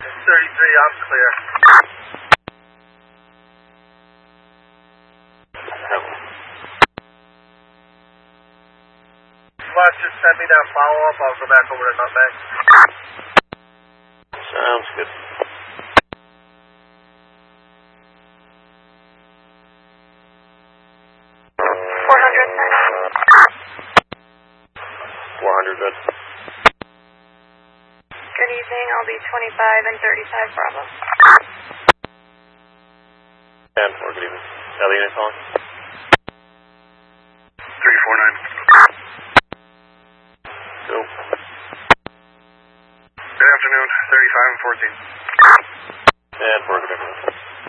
33, I'm clear. Just send me that follow-up. I'll go back over to Nutmeg. Sounds good. Good. Good evening. I'll be 25 and 35 Bravo. 10-4, good evening. Elliot calling? 349. Go. Good afternoon. 35 and 14.